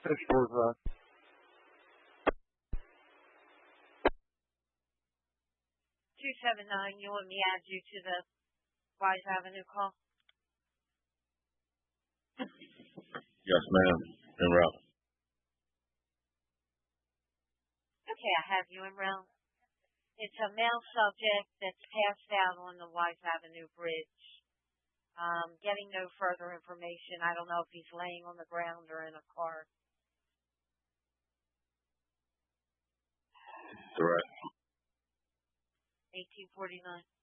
Fishboard, 279, you want me to add you to the Wise Avenue call? Yes, ma'am. En route. Okay, I have you en route. It's a male subject that's passed out on the Wise Avenue Bridge. Getting no further information. I don't know if he's laying on the ground or in a car. Direct. 1849.